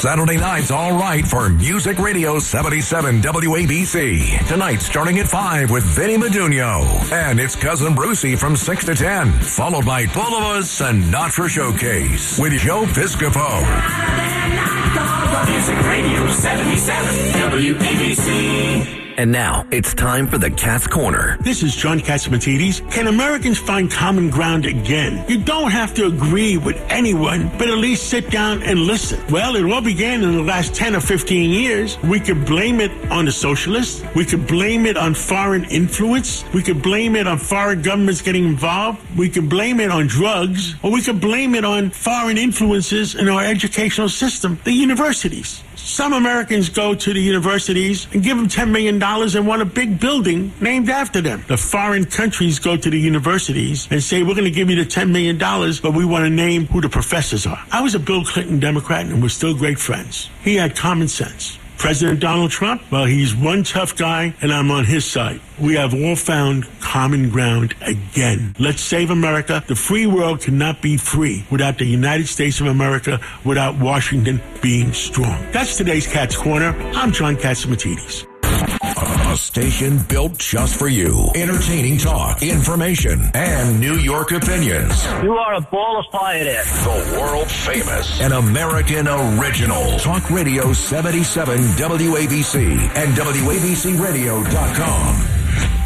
Saturday night's all right for Music Radio 77 WABC. Tonight starting at 5 with Vinny Medugno. And it's Cousin Brucey from 6 to 10. Followed by All of Us and Not For Showcase with Joe Piscopo. Music Radio 77 WABC. And now, it's time for the Cat's Corner. This is John Catsimatidis. Can Americans find common ground again? You don't have to agree with anyone, but at least sit down and listen. Well, it all began in the last 10 or 15 years. We could blame it on the socialists. We could blame it on foreign influence. We could blame it on foreign governments getting involved. We could blame it on drugs. Or we could blame it on foreign influences in our educational system, the universities. Some Americans go to the universities and give them $10 million and want a big building named after them. The foreign countries go to the universities and say, we're going to give you the $10 million, but we want to name who the professors are. I was a Bill Clinton Democrat and we're still great friends. He had common sense. President Donald Trump, well, he's one tough guy, and I'm on his side. We have all found common ground again. Let's save America. The free world cannot be free without the United States of America, without Washington being strong. That's today's Cat's Corner. I'm John Catsimatidis. A station built just for you. Entertaining talk, information, and New York opinions. You are a ball of fire there. The world famous and American original. Talk Radio 77 WABC and WABCRadio.com.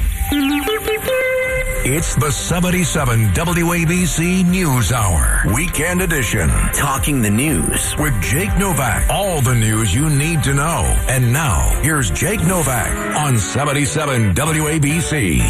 It's the 77 WABC News Hour, Weekend Edition. Talking the news with Jake Novak. All the news you need to know. And now, here's Jake Novak on 77 WABC.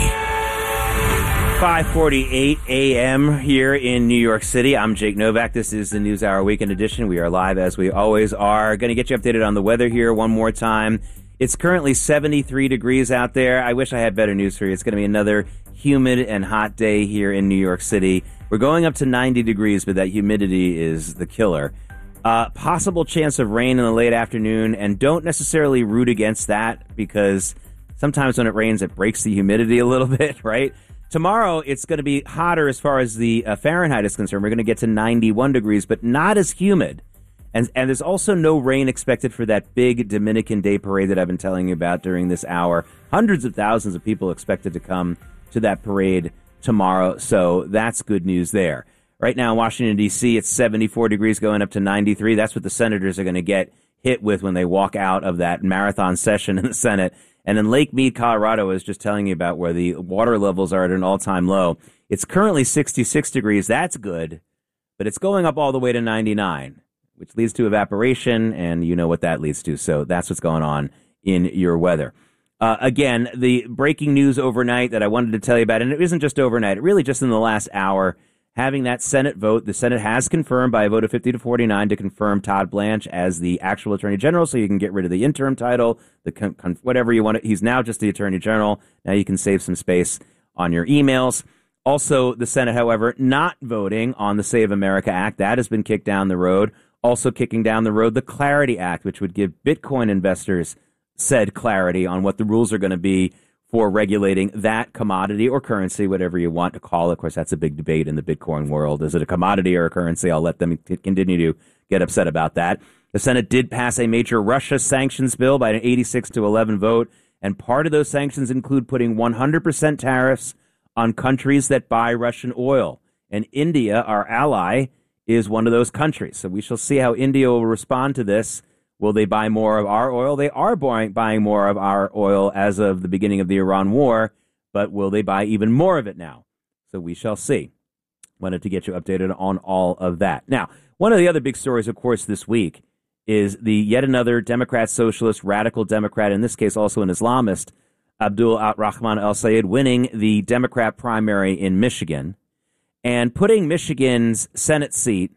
5:48 a.m. here in New York City. I'm Jake Novak. This is the News Hour Weekend Edition. We are live as we always are. Going to get you updated on the weather here one more time. It's currently 73 degrees out there. I wish I had better news for you. It's going to be another humid and hot day here in New York City. We're going up to 90 degrees, but that humidity is the killer. Possible chance of rain in the late afternoon, and don't necessarily root against that because sometimes when it rains, it breaks the humidity a little bit, right? Tomorrow, it's going to be hotter as far as the Fahrenheit is concerned. We're going to get to 91 degrees, but not as humid. And there's also no rain expected for that big Dominican Day parade that I've been telling you about during this hour. Hundreds of thousands of people expected to come to that parade tomorrow, so that's good news there. Right now in Washington, D.C., it's 74 degrees going up to 93. That's what the senators are going to get hit with when they walk out of that marathon session in the Senate. And in Lake Mead, Colorado, I was just telling you about where the water levels are at an all-time low. It's currently 66 degrees. That's good, but it's going up all the way to 99, which leads to evaporation, and you know what that leads to. So that's what's going on in your weather. Again, the breaking news overnight that I wanted to tell you about, and it isn't just overnight, it really just in the last hour, having that Senate vote. The Senate has confirmed by a vote of 50 to 49 to confirm Todd Blanche as the actual Attorney General, so you can get rid of the interim title, whatever you want. He's now just the Attorney General. Now you can save some space on your emails. Also, the Senate, however, not voting on the Save America Act. That has been kicked down the road. Also kicking down the road, the Clarity Act, which would give Bitcoin investors said clarity on what the rules are going to be for regulating that commodity or currency, whatever you want to call it. Of course, that's a big debate in the Bitcoin world. Is it a commodity or a currency? I'll let them continue to get upset about that. The Senate did pass a major Russia sanctions bill by an 86 to 11 vote, and part of those sanctions include putting 100% tariffs on countries that buy Russian oil. And India, our ally, is one of those countries. So we shall see how India will respond to this. Will they buy more of our oil? They are buying more of our oil as of the beginning of the Iran war, but will they buy even more of it now? So we shall see. Wanted to get you updated on all of that. Now, one of the other big stories, of course, this week is the yet another Democrat, socialist, radical Democrat, in this case also an Islamist, Abdul Rahman al-Sayed, winning the Democrat primary in Michigan and putting Michigan's Senate seat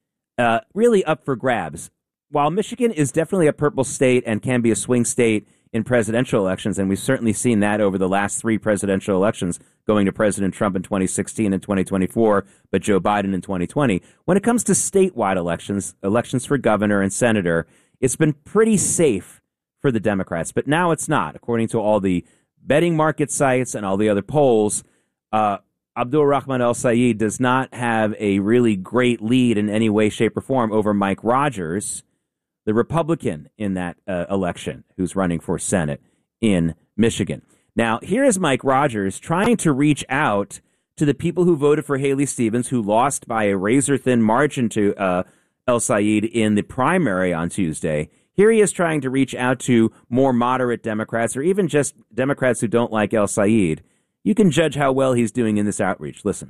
really up for grabs. While Michigan is definitely a purple state and can be a swing state in presidential elections, and we've certainly seen that over the last three presidential elections, going to President Trump in 2016 and 2024, but Joe Biden in 2020. When it comes to statewide elections for governor and senator, it's been pretty safe for the Democrats, but now it's not. According to all the betting market sites and all the other polls, Abdul Rahman al-Sayed does not have a really great lead in any way, shape, or form over Mike Rogers, the Republican in that election who's running for Senate in Michigan. Now, here is Mike Rogers trying to reach out to the people who voted for Haley Stevens, who lost by a razor-thin margin to El Sayed in the primary on Tuesday. Here he is trying to reach out to more moderate Democrats or even just Democrats who don't like El Sayed. You can judge how well he's doing in this outreach. Listen.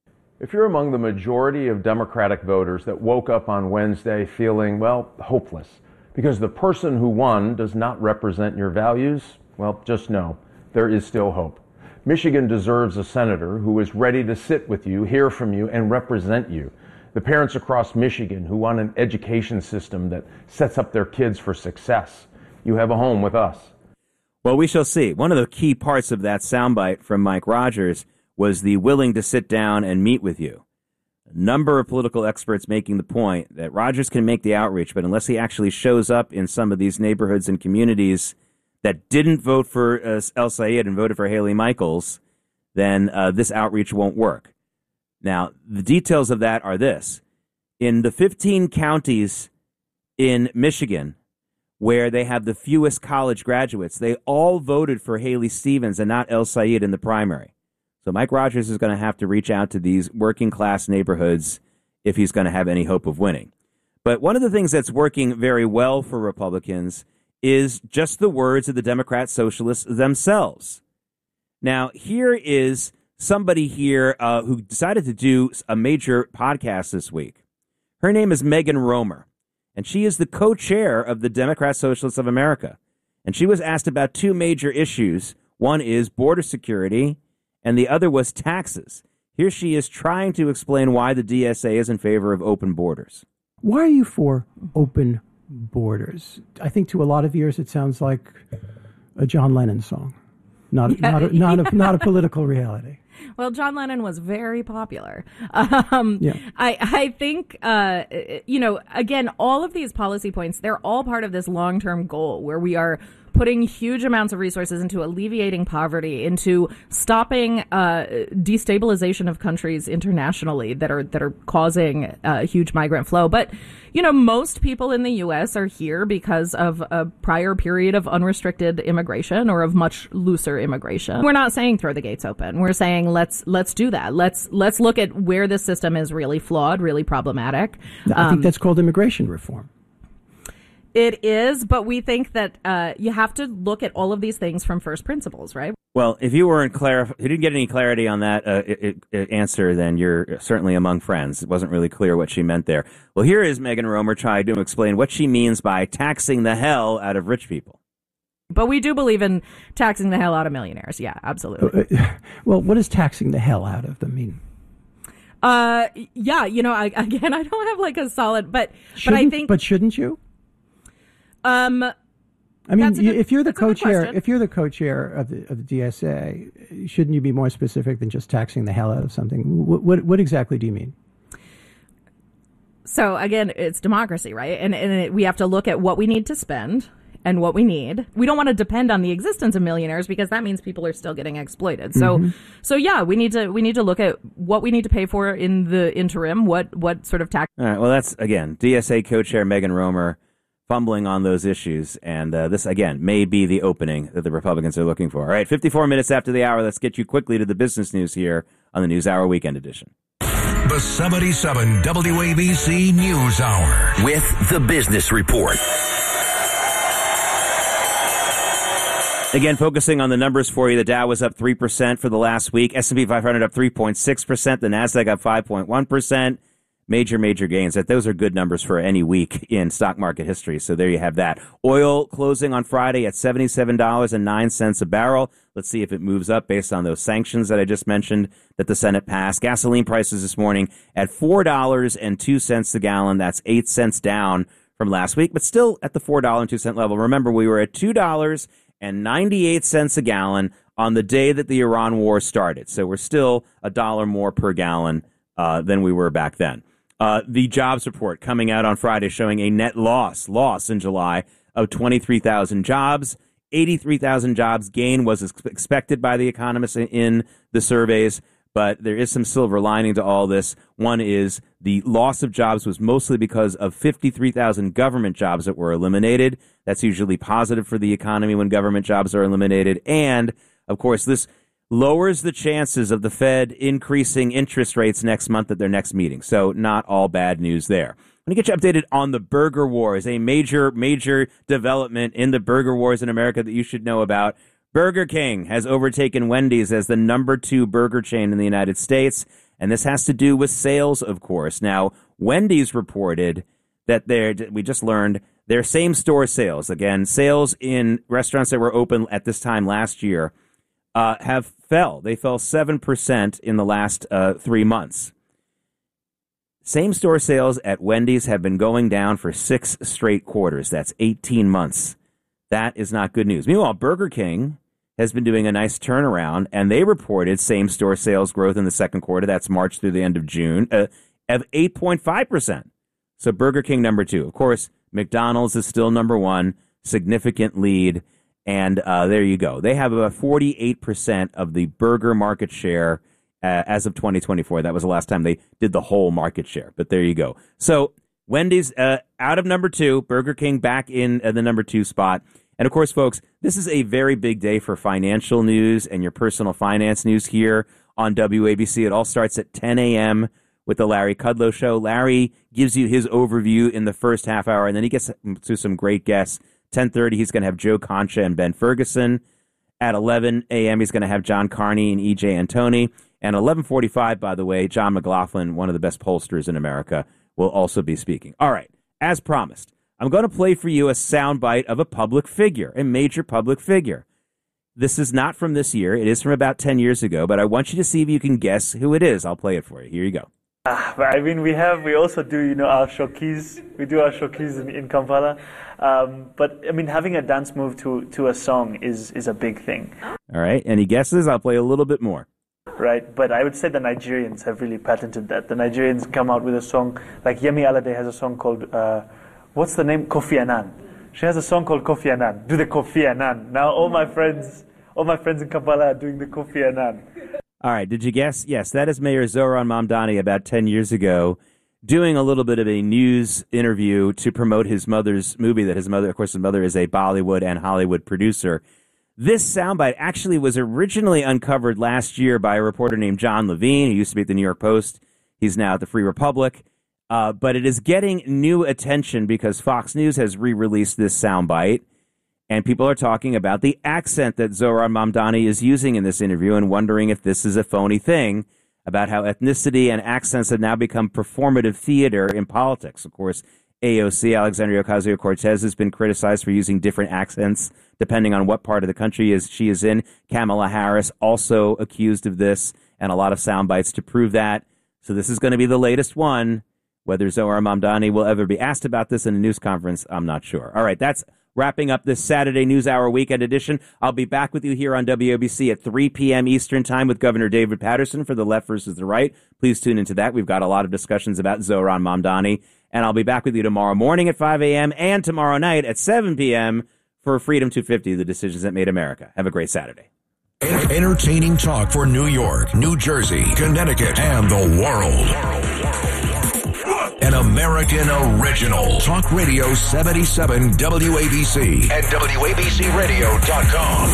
If you're among the majority of Democratic voters that woke up on Wednesday feeling, well, hopeless, because the person who won does not represent your values, well, just know there is still hope. Michigan deserves a senator who is ready to sit with you, hear from you, and represent you. The parents across Michigan who want an education system that sets up their kids for success. You have a home with us. Well, we shall see. One of the key parts of that soundbite from Mike Rogers was the willing to sit down and meet with you. A number of political experts making the point that Rogers can make the outreach, but unless he actually shows up in some of these neighborhoods and communities that didn't vote for El Sayed and voted for Haley Michaels, then this outreach won't work. Now, the details of that are this. In the 15 counties in Michigan where they have the fewest college graduates, they all voted for Haley Stevens and not El Sayed in the primary. So Mike Rogers is going to have to reach out to these working class neighborhoods if he's going to have any hope of winning. But one of the things that's working very well for Republicans is just the words of the Democrat socialists themselves. Now, here is somebody here who decided to do a major podcast this week. Her name is Megan Romer, and she is the co-chair of the Democrat Socialists of America. And she was asked about two major issues. One is border security, and the other was taxes. Here she is trying to explain why the DSA is in favor of open borders. Why are you for open borders? I think to a lot of ears it sounds like a John Lennon song, not a political reality. Well, John Lennon was very popular. I think, again, all of these policy points, they're all part of this long-term goal where we are putting huge amounts of resources into alleviating poverty, into stopping destabilization of countries internationally that are causing huge migrant flow. But, most people in the U.S. are here because of a prior period of unrestricted immigration or of much looser immigration. We're not saying throw the gates open. We're saying let's do that. Let's look at where this system is really flawed, really problematic. I think that's called immigration reform. It is, but we think that you have to look at all of these things from first principles, right? Well, if you didn't get any clarity on that answer, then you're certainly among friends. It wasn't really clear what she meant there. Well, here is Megan Romer trying to explain what she means by taxing the hell out of rich people. But we do believe in taxing the hell out of millionaires. Yeah, absolutely. Well, what does taxing the hell out of them mean? I don't have like a solid, but I think. But shouldn't you? I mean, if you're the co-chair of the DSA, shouldn't you be more specific than just taxing the hell out of something? What exactly do you mean? So again, it's democracy, right? And we have to look at what we need to spend and what we need. We don't want to depend on the existence of millionaires because that means people are still getting exploited. So yeah, we need to look at what we need to pay for in the interim. What sort of tax? All right. Well, that's again DSA co-chair Megan Romer fumbling on those issues, and this, again, may be the opening that the Republicans are looking for. All right, 54 minutes after the hour, let's get you quickly to the business news here on the NewsHour Weekend Edition. The 77 WABC News Hour with the Business Report. Again, focusing on the numbers for you, the Dow was up 3% for the last week. S&P 500 up 3.6%. The NASDAQ up 5.1%. Major gains. Those are good numbers for any week in stock market history. So there you have that. Oil closing on Friday at $77.09 a barrel. Let's see if it moves up based on those sanctions that I just mentioned that the Senate passed. Gasoline prices this morning at $4.02 a gallon. That's 8 cents down from last week, but still at the $4.02 level. Remember, we were at $2.98 a gallon on the day that the Iran war started. So we're still $1 more per gallon than we were back then. The jobs report coming out on Friday showing a net loss in July of 23,000 jobs. 83,000 jobs gain was expected by the economists in the surveys, but there is some silver lining to all this. One is The loss of jobs was mostly because of 53,000 government jobs that were eliminated. That's usually positive for the economy when government jobs are eliminated. And, of course, this lowers the chances of the Fed increasing interest rates next month at their next meeting. So not all bad news there. I'm going to get you updated on the burger wars, a major development in the burger wars in America that you should know about. Burger King has overtaken Wendy's as the number 2 burger chain in the United States, and this has to do with sales, of course. Now, Wendy's reported that we just learned their same-store sales, again, sales in restaurants that were open at this time last year, have fell. They fell 7% in the last 3 months. Same-store sales at Wendy's have been going down for 6 straight quarters. That's 18 months. That is not good news. Meanwhile, Burger King has been doing a nice turnaround, and they reported same-store sales growth in the second quarter. That's March through the end of June, of 8.5%. So Burger King number 2. Of course, McDonald's is still number 1, significant lead. And there you go. They have about 48% of the burger market share as of 2024. That was the last time they did the whole market share. But there you go. So Wendy's out of number 2, Burger King back in the number 2 spot. And of course, folks, this is a very big day for financial news and your personal finance news here on WABC. It all starts at 10 a.m. with the Larry Kudlow Show. Larry gives you his overview in the first half hour, and then he gets to some great guests. 10:30, he's going to have Joe Concha and Ben Ferguson. At 11 a.m., he's going to have John Carney and E.J. Antoni. And 11:45, by the way, John McLaughlin, one of the best pollsters in America, will also be speaking. All right, as promised, I'm going to play for you a soundbite of a public figure, a major public figure. This is not from this year. It is from about 10 years ago, but I want you to see if you can guess who it is. I'll play it for you. Here you go. But I mean, we also do, our showkees. We do our showkees in Kampala. But I mean, having a dance move to a song is a big thing. All right. Any guesses? I'll play a little bit more. Right. But I would say the Nigerians have really patented that. The Nigerians come out with a song, like Yemi Alade has a song called, what's the name? Kofi Annan. She has a song called Kofi Annan. Do the Kofi Annan. Now all my friends in Kampala are doing the Kofi Annan. All right, did you guess? Yes, that is Mayor Zoran Mamdani about 10 years ago doing a little bit of a news interview to promote his mother's movie that his mother is a Bollywood and Hollywood producer. This soundbite actually was originally uncovered last year by a reporter named John Levine, who used to be at the New York Post. He's now at the Free Republic. But it is getting new attention because Fox News has re-released this soundbite. And people are talking about the accent that Zoran Mamdani is using in this interview and wondering if this is a phony thing, about how ethnicity and accents have now become performative theater in politics. Of course, AOC, Alexandria Ocasio-Cortez, has been criticized for using different accents depending on what part of the country she is in. Kamala Harris also accused of this, and a lot of sound bites to prove that. So this is going to be the latest one. Whether Zoran Mamdani will ever be asked about this in a news conference, I'm not sure. All right, that's wrapping up this Saturday News Hour Weekend Edition. I'll be back with you here on WABC at 3 p.m. Eastern Time with Governor David Paterson for the left versus the right. Please tune into that. We've got a lot of discussions about Zoran Mamdani. And I'll be back with you tomorrow morning at 5 a.m. and tomorrow night at 7 p.m. for Freedom 250, the decisions that made America. Have a great Saturday. Entertaining talk for New York, New Jersey, Connecticut, and the world. An American original. Talk Radio 77 WABC and WABCRadio.com.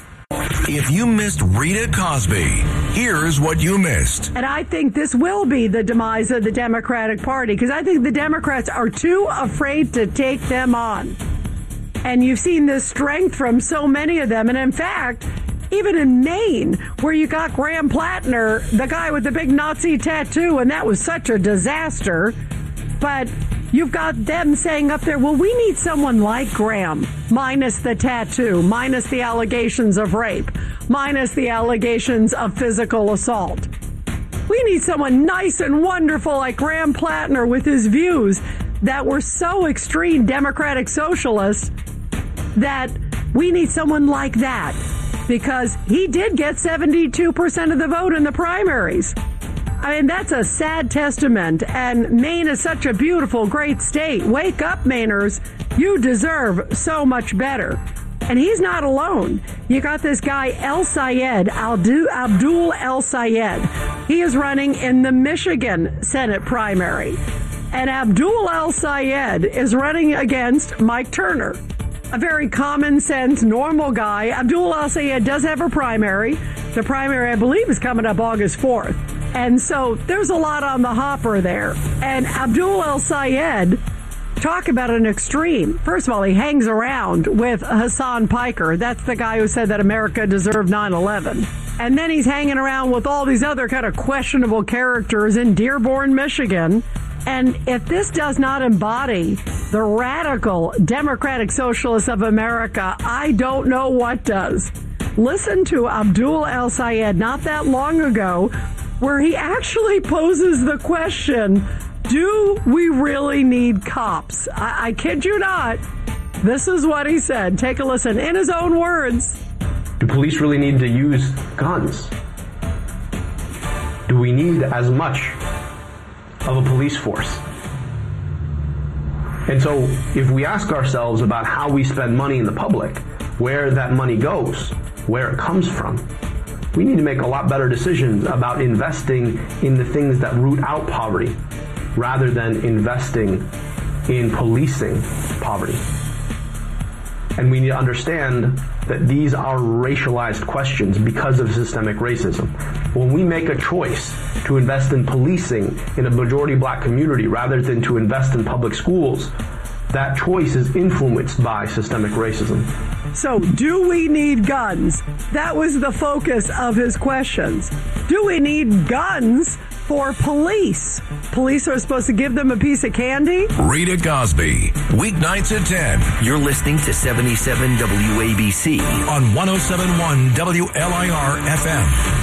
If you missed Rita Cosby, here's what you missed. And I think this will be the demise of the Democratic Party because I think the Democrats are too afraid to take them on. And you've seen this strength from so many of them. And in fact, even in Maine, where you got Graham Plattner, the guy with the big Nazi tattoo, and that was such a disaster. But you've got them saying up there, well, we need someone like Graham, minus the tattoo, minus the allegations of rape, minus the allegations of physical assault. We need someone nice and wonderful like Graham Plattner with his views that were so extreme Democratic socialists that we need someone like that. Because he did get 72% of the vote in the primaries. I mean, that's a sad testament. And Maine is such a beautiful, great state. Wake up, Mainers. You deserve so much better. And he's not alone. You got this guy, Abdul El Sayed. He is running in the Michigan Senate primary. And Abdul El Sayed is running against Mike Turner, a very common sense, normal guy. Abdul El Sayed does have a primary. The primary, I believe, is coming up August 4th. And so there's a lot on the hopper there. And Abdul El Sayed, talk about an extreme. First of all, he hangs around with Hassan Piker. That's the guy who said that America deserved 9/11. And then he's hanging around with all these other kind of questionable characters in Dearborn, Michigan. And if this does not embody the radical democratic socialists of America, I don't know what does. Listen to Abdul El Sayed not that long ago, where he actually poses the question, do we really need cops? I kid you not. This is what he said. Take a listen in his own words. Do police really need to use guns? Do we need as much of a police force? And so if we ask ourselves about how we spend money in the public, where that money goes, where it comes from, we need to make a lot better decisions about investing in the things that root out poverty rather than investing in policing poverty. And we need to understand that these are racialized questions because of systemic racism. When we make a choice to invest in policing in a majority black community rather than to invest in public schools, that choice is influenced by systemic racism. So, do we need guns? That was the focus of his questions. Do we need guns for police? Police are supposed to give them a piece of candy? Rita Cosby, weeknights at 10. You're listening to 77 WABC on 107.1 WLIR FM.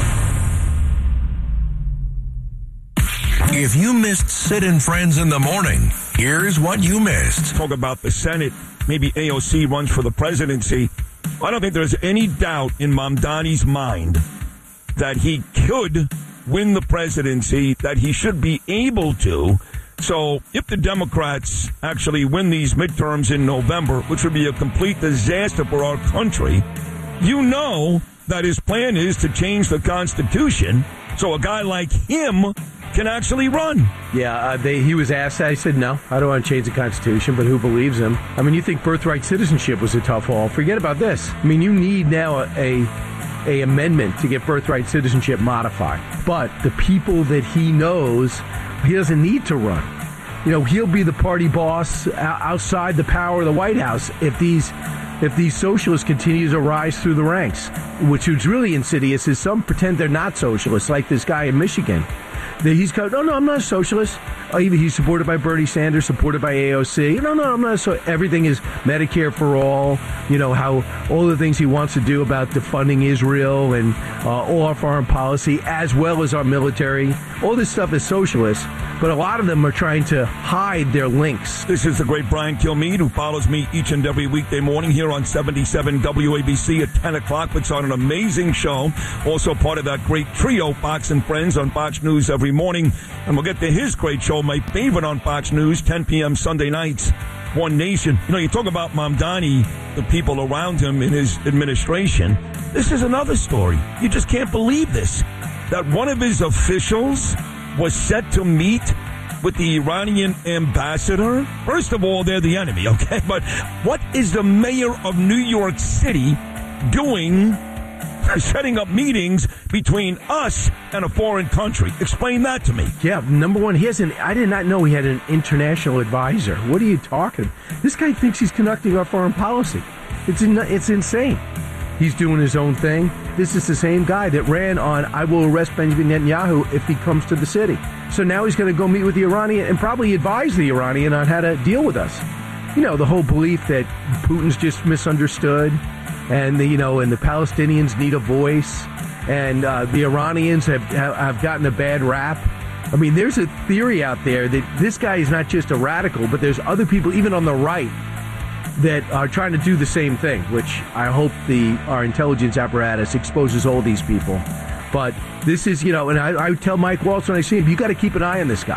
If you missed Sid and Friends in the morning, here's what you missed. Talk about the Senate. Maybe AOC runs for the presidency. I don't think there's any doubt in Mamdani's mind that he could win the presidency, that he should be able to. So if the Democrats actually win these midterms in November, which would be a complete disaster for our country, you know that his plan is to change the Constitution so a guy like him can actually run. Yeah, he was asked that. He said, no, I don't want to change the Constitution, but who believes him? I mean, you think birthright citizenship was a tough haul. Forget about this. I mean, you need now a amendment to get birthright citizenship modified. But the people that he knows, he doesn't need to run. You know, he'll be the party boss outside the power of the White House if these socialists continue to rise through the ranks. Which is really insidious is some pretend they're not socialists, like this guy in Michigan. He's going, no, I'm not a socialist. He's supported by Bernie Sanders, supported by AOC. No, I'm not. So everything is Medicare for all. You know, how all the things he wants to do about defunding Israel and all our foreign policy, as well as our military. All this stuff is socialist, but a lot of them are trying to hide their links. This is the great Brian Kilmeade, who follows me each and every weekday morning here on 77 WABC at 10 o'clock. Puts on an amazing show. Also part of that great trio, Fox and Friends, on Fox News every morning. And we'll get to his great show, my favorite on Fox News, 10 p.m. Sunday nights, One Nation. You know, you talk about Mamdani, the people around him in his administration. This is another story. You just can't believe this. That one of his officials was set to meet with the Iranian ambassador. First of all, they're the enemy, okay? But what is the mayor of New York City doing, setting up meetings between us and a foreign country? Explain that to me. Yeah, number one, I did not know he had an international advisor. What are you talking? This guy thinks he's conducting our foreign policy. It's insane. He's doing his own thing. This is the same guy that ran on, I will arrest Benjamin Netanyahu if he comes to the city. So now he's going to go meet with the Iranian and probably advise the Iranian on how to deal with us. You know, the whole belief that Putin's just misunderstood and the Palestinians need a voice and the Iranians have gotten a bad rap. I mean, there's a theory out there that this guy is not just a radical, but there's other people, even on the right, that are trying to do the same thing, which I hope our intelligence apparatus exposes all these people. But this is, and I tell Mike Waltz when I see him, you got to keep an eye on this guy.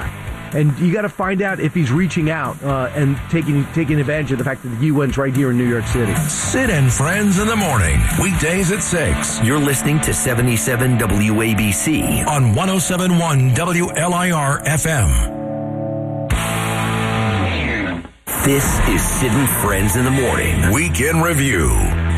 And you got to find out if he's reaching out and taking advantage of the fact that the UN's right here in New York City. Sid and Friends in the morning, weekdays at 6. You're listening to 77 WABC on 107.1 WLIR FM. This is Sid and Friends in the morning. Weekend Review.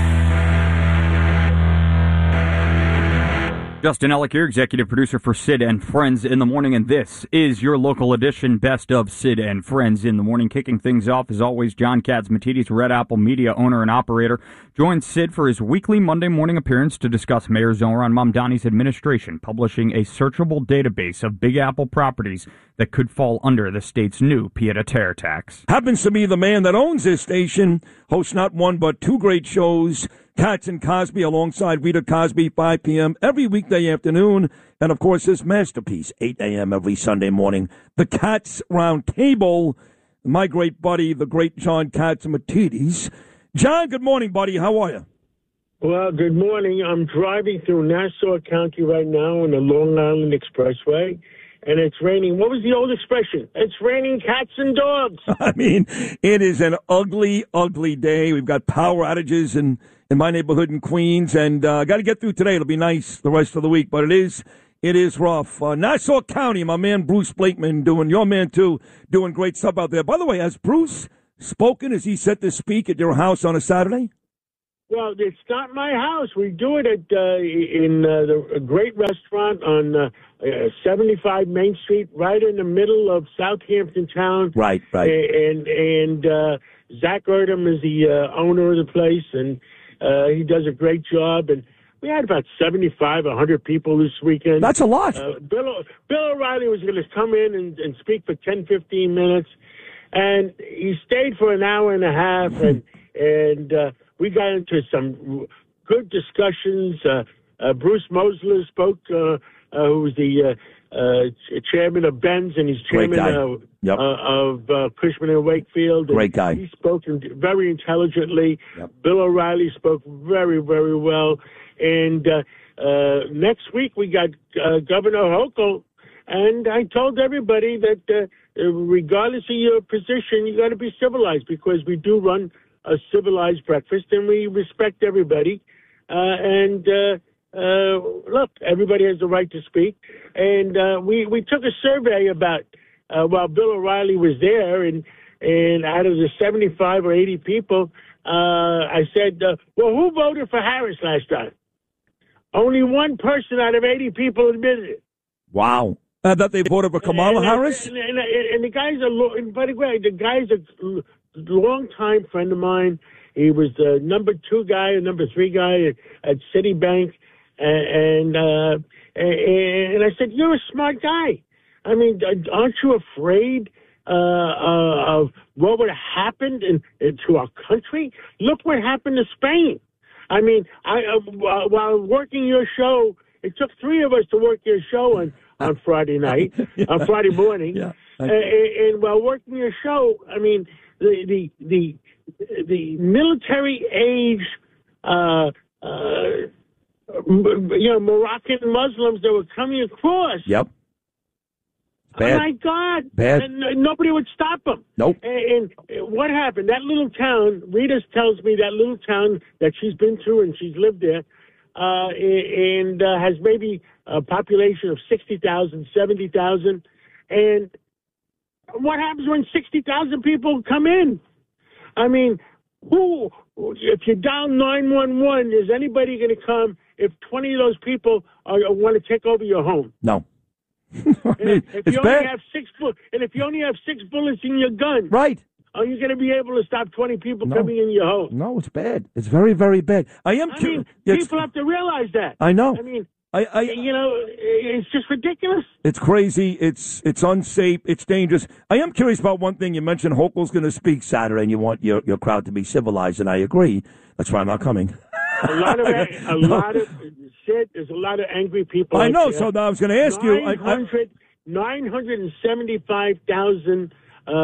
Justin Ellick here, executive producer for Sid and Friends in the Morning, and this is your local edition best of Sid and Friends in the Morning. Kicking things off, as always, John Catsimatidis, Red Apple Media owner and operator, joins Sid for his weekly Monday morning appearance to discuss Mayor Zohran Mamdani's administration publishing a searchable database of Big Apple properties that could fall under the state's new pied-à-terre tax. Happens to be the man that owns this station, hosts not one but two great shows, Katz and Cosby, alongside Rita Cosby, 5 p.m. every weekday afternoon. And, of course, his masterpiece, 8 a.m. every Sunday morning, the Katz Round Table. My great buddy, the great John Catsimatidis. John, good morning, buddy. How are you? Well, good morning. I'm driving through Nassau County right now on the Long Island Expressway, and it's raining. What was the old expression? It's raining cats and dogs. I mean, it is an ugly, ugly day. We've got power outages in my neighborhood in Queens, and got to get through today. It'll be nice the rest of the week, but it is rough. Nassau County, my man Bruce Blakeman, your man too, doing great stuff out there. By the way, has Bruce spoken? Is he set to speak at your house on a Saturday? Well, it's not my house. We do it at in a great restaurant on 75 Main Street, right in the middle of Southampton town. Right. And Zach Erdem is the owner of the place, and he does a great job. And we had about 75, 100 people this weekend. That's a lot. Bill O'Reilly was going to come in and speak for 10, 15 minutes, and he stayed for an hour and a half, and we got into some good discussions. Bruce Mosler spoke, who's the chairman of Ben's, and he's chairman of Cushman and Wakefield. And great guy. He spoke very intelligently. Yep. Bill O'Reilly spoke very, very well. And next week we got Governor Hochul, and I told everybody that regardless of your position, you got to be civilized, because we do run a civilized breakfast, and we respect everybody. Look, everybody has the right to speak. And we took a survey about while Bill O'Reilly was there, and out of the 75 or 80 people, I said, well, who voted for Harris last time? Only one person out of 80 people admitted it. Wow. That they voted for Kamala Harris? And the guy's by the way, the guy's a long-time friend of mine. He was the number 2 guy and number 3 guy at Citibank. And I said, you're a smart guy. I mean, aren't you afraid of what would have happened to our country? Look what happened to Spain. I mean, while working your show, it took 3 of us to work your show on Friday night, on Friday morning. Yeah. And while working your show, I mean, the military age, Moroccan Muslims that were coming across. Yep. Bad. Oh my God! Bad. And nobody would stop them. Nope. And what happened? That little town, Rita tells me, that little town that she's been to and she's lived there, and has maybe a population of 60,000, 70,000. And what happens when 60,000 people come in? I mean, if you dial 911, is anybody going to come if 20 of those people want to take over your home? No. If you only have 6 bullets in your gun, right? Are you going to be able to stop 20 people coming in your home? No, it's bad. It's very, very bad. People have to realize that. I know. I mean, it's just ridiculous. It's crazy. It's unsafe. It's dangerous. I am curious about one thing. You mentioned Hochul's going to speak Saturday, and you want your crowd to be civilized, and I agree. That's why I'm not coming. There's a lot of angry people. I know. So now I was going to ask you. 975,000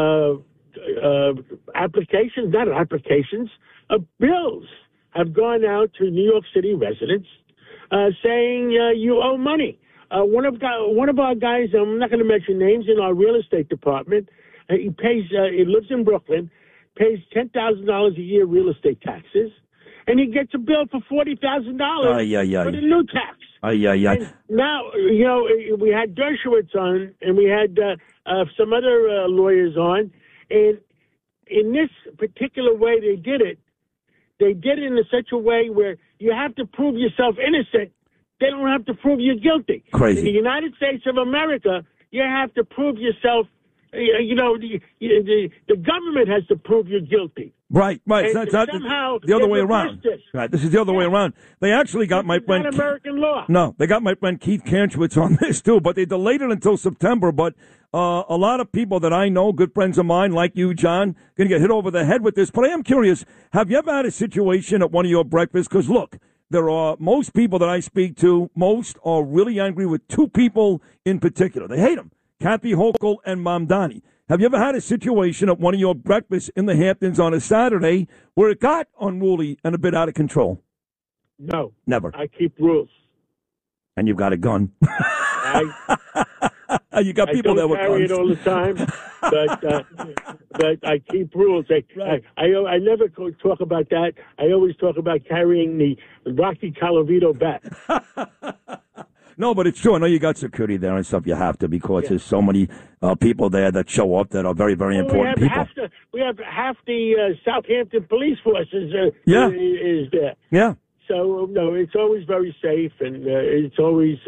bills have gone out to New York City residents saying you owe money. one of our guys, I'm not going to mention names, in our real estate department, he lives in Brooklyn, pays $10,000 a year real estate taxes, and he gets a bill for $40,000 for the new tax. And now, we had Dershowitz on, and we had some other lawyers on, and in this particular way they did it in such a way where you have to prove yourself innocent. They don't have to prove you're guilty. Crazy. In the United States of America, you have to prove yourself. The government has to prove you're guilty. Right. And somehow the other way reversed around. this. Right. This is the other way around. They actually got my friend. Not American law. No, they got my friend Keith Kantrowitz on this too, but they delayed it until September. But a lot of people that I know, good friends of mine, like you, John, going to get hit over the head with this. But I am curious, have you ever had a situation at one of your breakfasts? Because look, there are most people that I speak to, most are really angry with two people in particular. They hate them, Kathy Hochul and Mamdani. Have you ever had a situation at one of your breakfasts in the Hamptons on a Saturday where it got unruly and a bit out of control? No. Never. I keep rules. And you've got a gun. You got people that were carry it all the time, but I keep rules. I never talk about that. I always talk about carrying the Rocky Colavito bat. No, but it's true. I know you got security there and stuff. You have to because there's so many people there that show up that are very, very important people. We have half the Southampton police force is there. Yeah. So, no, it's always very safe, and it's always,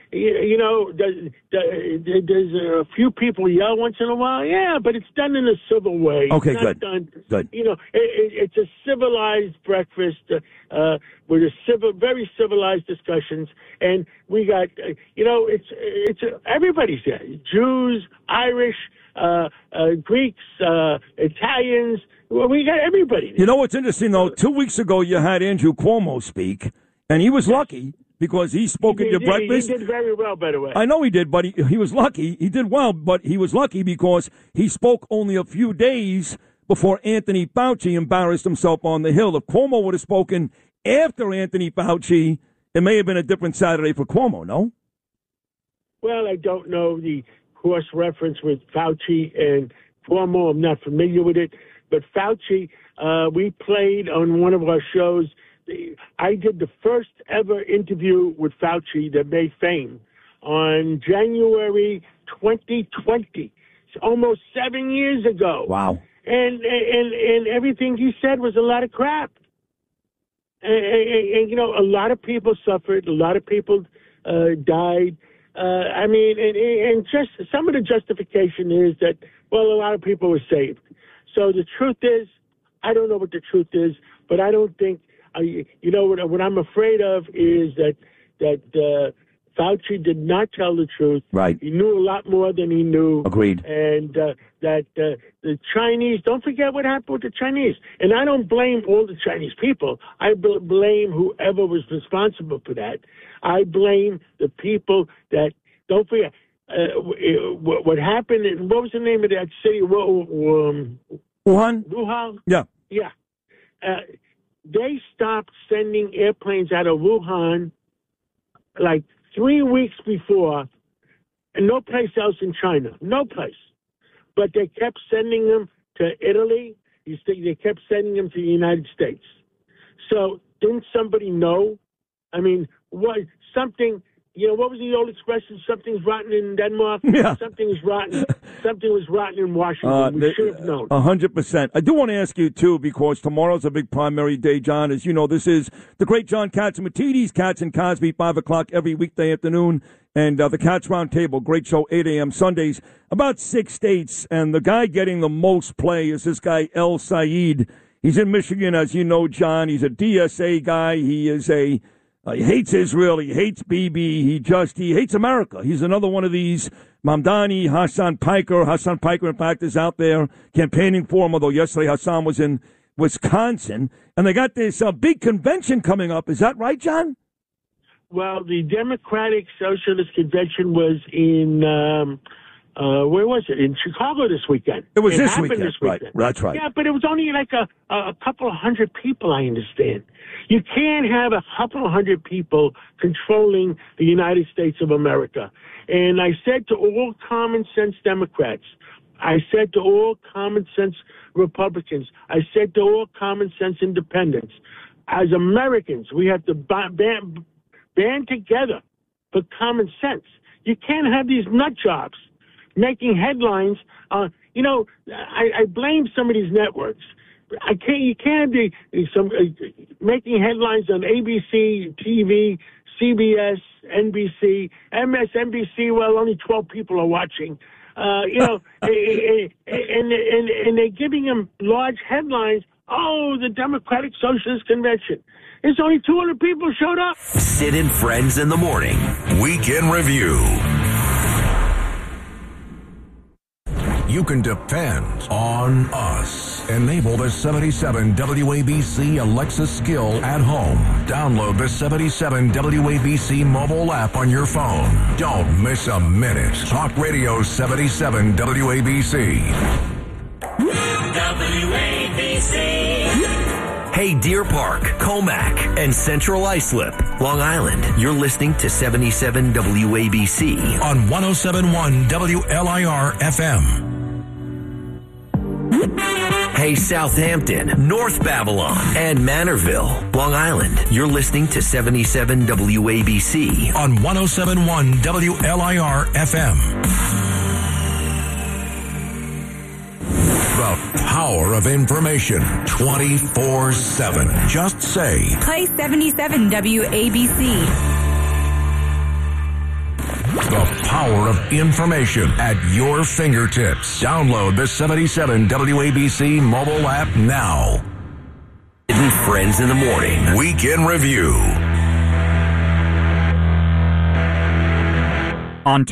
there's a few people yell once in a while. Yeah, but it's done in a civil way. Okay, it's not good. Done, it's a civilized breakfast with very civilized discussions, and we got, it's everybody's there. Jews, Irish, Greeks, Italians. Well, we got everybody. You know what's interesting, though? 2 weeks ago, you had Andrew Cuomo speak, and he was lucky because he spoke at your breakfast. He did very well, by the way. I know he did, but he was lucky. He did well, but he was lucky because he spoke only a few days before Anthony Fauci embarrassed himself on the Hill. If Cuomo would have spoken after Anthony Fauci, it may have been a different Saturday for Cuomo, no? Well, I don't know the cross-reference with Fauci and Cuomo. I'm not familiar with it. But Fauci, we played on one of our shows. I did the first ever interview with Fauci that made fame on January 2020. It's almost 7 years ago. Wow. And everything he said was a lot of crap. And a lot of people suffered. A lot of people died. And just some of the justification is that, well, a lot of people were saved. So the truth is, I don't know what the truth is, but I don't think, what I'm afraid of is that Fauci did not tell the truth. Right. He knew a lot more than he knew. Agreed. And that the Chinese, don't forget what happened with the Chinese. And I don't blame all the Chinese people. I blame whoever was responsible for that. I blame the people that, don't forget, what happened, what was the name of that city? Wuhan? Wuhan? Yeah. Yeah. They stopped sending airplanes out of Wuhan like 3 weeks before, and no place else in China. No place. But they kept sending them to Italy. They kept sending them to the United States. So didn't somebody know? I mean, what was the old expression? Something's rotten in Denmark. Yeah. Something was rotten in Washington. We should have known. 100%. I do want to ask you, too, because tomorrow's a big primary day, John. As you know, this is the great John Catsimatidis, Cats and Cosby, 5 o'clock every weekday afternoon. And the Cats Roundtable, great show, 8 a.m. Sundays. About 6 states. And the guy getting the most play is this guy, El Said. He's in Michigan, as you know, John. He's a DSA guy. He is he hates Israel. He hates Bibi. He hates America. He's another one of these Mamdani, Hassan Piker. Hassan Piker, in fact, is out there campaigning for him, although yesterday Hassan was in Wisconsin. And they got this big convention coming up. Is that right, John? Well, the Democratic Socialist Convention was in where was it? In Chicago this weekend. It was this happened weekend. This weekend. Right. That's right. Yeah, but it was only like a couple of hundred people, I understand. You can't have a couple of hundred people controlling the United States of America. And I said to all common sense Democrats, I said to all common sense Republicans, I said to all common sense independents, as Americans, we have to band together for common sense. You can't have these nut jobs making headlines. I blame some of these networks. You can't be making headlines on ABC, TV, CBS, NBC, MSNBC. Well, only 12 people are watching. And they're giving them large headlines. Oh, the Democratic Socialist Convention. There's only 200 people showed up. Sid and Friends in the Morning. Weekend Review. You can depend on us. Enable the 77 WABC Alexa skill at home. Download the 77 WABC mobile app on your phone. Don't miss a minute. Talk Radio 77 WABC. WABC. Hey, Deer Park, Comac, and Central Islip, Long Island. You're listening to 77 WABC on 107.1 WLIR FM. Hey, Southampton, North Babylon, and Manorville, Long Island. You're listening to 77 WABC on 107.1 WLIR FM. The power of information 24/7. Just say, play 77 WABC. The power of information at your fingertips. Download the 77 WABC mobile app now. Hidden Friends in the Morning. Weekend Review. On